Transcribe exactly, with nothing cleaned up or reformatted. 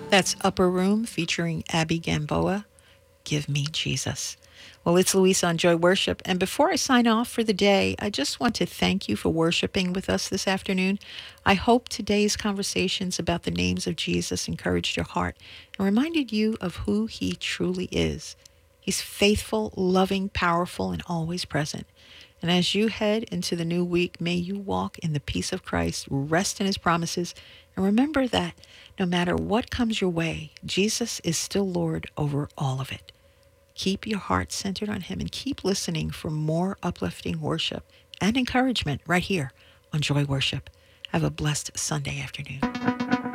That's Upper Room featuring Abby Gamboa. Give me Jesus. Well, it's Louisa on Joy Worship. And before I sign off for the day, I just want to thank you for worshiping with us this afternoon. I hope today's conversations about the names of Jesus encouraged your heart and reminded you of who he truly is. He's faithful, loving, powerful, and always present. And as you head into the new week, may you walk in the peace of Christ, rest in his promises, and remember that no matter what comes your way, Jesus is still Lord over all of it. Keep your heart centered on him and keep listening for more uplifting worship and encouragement right here on Joy Worship. Have a blessed Sunday afternoon.